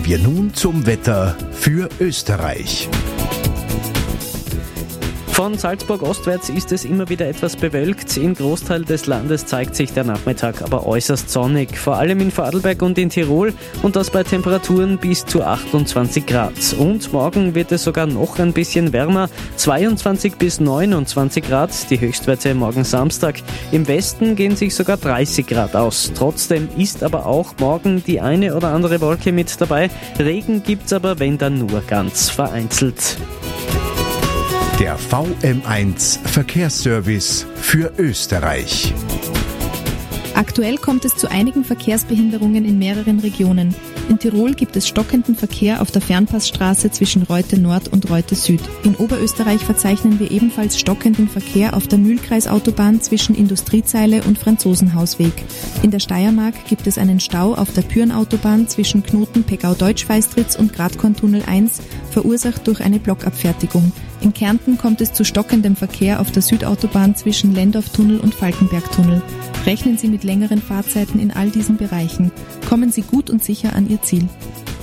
Kommen wir nun zum Wetter für Österreich. Von Salzburg ostwärts ist es immer wieder etwas bewölkt. Im Großteil des Landes zeigt sich der Nachmittag aber äußerst sonnig. Vor allem in Vorarlberg und in Tirol und das bei Temperaturen bis zu 28 Grad. Und morgen wird es sogar noch ein bisschen wärmer. 22 bis 29 Grad, die Höchstwerte morgen Samstag. Im Westen gehen sich sogar 30 Grad aus. Trotzdem ist aber auch morgen die eine oder andere Wolke mit dabei. Regen gibt's aber, wenn dann nur ganz vereinzelt. Der VM1 Verkehrsservice für Österreich. Aktuell kommt es zu einigen Verkehrsbehinderungen in mehreren Regionen. In Tirol gibt es stockenden Verkehr auf der Fernpassstraße zwischen Reute Nord und Reute Süd. In Oberösterreich verzeichnen wir ebenfalls stockenden Verkehr auf der Mühlkreisautobahn zwischen Industriezeile und Franzosenhausweg. In der Steiermark gibt es einen Stau auf der Pyrenautobahn zwischen Knoten Pegau-Deutsch-Feistritz und Gradkorntunnel 1, verursacht durch eine Blockabfertigung. In Kärnten kommt es zu stockendem Verkehr auf der Südautobahn zwischen Lendorftunnel und Falkenbergtunnel. Rechnen Sie mit längeren Fahrzeiten in all diesen Bereichen. Kommen Sie gut und sicher an Ihr Ziel.